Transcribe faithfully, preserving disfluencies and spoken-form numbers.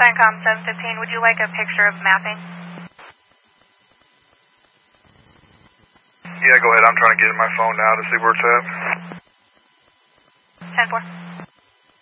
Fancom seven fifteen, would you like a picture of mapping? Yeah, go ahead. I'm trying to get in my phone now to see where it's at. ten four.